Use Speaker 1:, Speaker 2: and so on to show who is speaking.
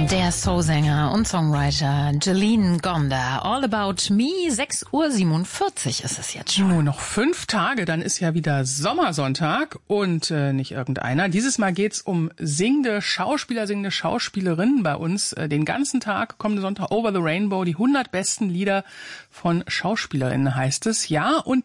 Speaker 1: Der Soulsänger und Songwriter Jolene Gonda. All About Me, 6:47 ist es jetzt schon.
Speaker 2: Nur noch 5 Tage, dann ist ja wieder Sommersonntag und nicht irgendeiner. Dieses Mal geht's um singende Schauspieler, singende Schauspielerinnen bei uns. Den ganzen Tag, kommende Sonntag, Over the Rainbow, die 100 besten Lieder von Schauspielerinnen heißt es. Ja, und